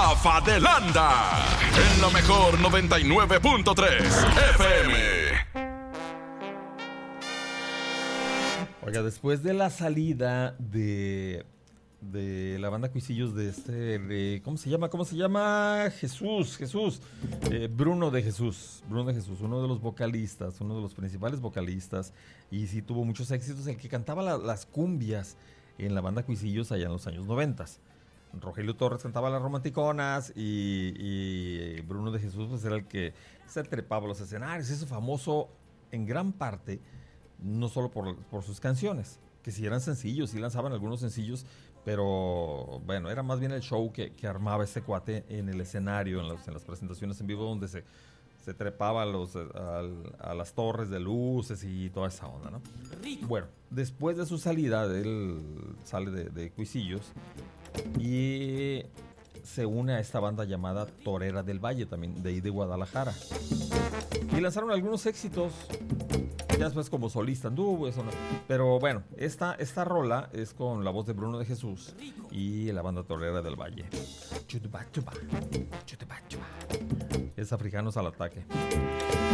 Rafa de Landa, en la mejor 99.3 FM. Oiga, después de la salida de la banda Cuisillos de ¿cómo se llama? Jesús, Bruno de Jesús, uno de los vocalistas, uno de los principales vocalistas, y sí tuvo muchos éxitos, el que cantaba las cumbias en la banda Cuisillos allá en los años 90. Rogelio Torres cantaba las romanticonas y Bruno de Jesús pues era el que se trepaba a los escenarios. Eso famoso en gran parte no solo por sus canciones, que si eran sencillos, sí lanzaban algunos sencillos, pero bueno, era más bien el show que armaba este cuate en el escenario, en las presentaciones en vivo, donde se trepaba a las torres de luces y toda esa onda, ¿no? Bueno, después de su salida, él sale de Cuisillos y se une a esta banda llamada Torera del Valle, también de ahí de Guadalajara. Y lanzaron algunos éxitos, ya después como solista anduvo, eso no. Pero bueno, esta rola es con la voz de Bruno de Jesús y la banda Torera del Valle. Es Africanos al Ataque.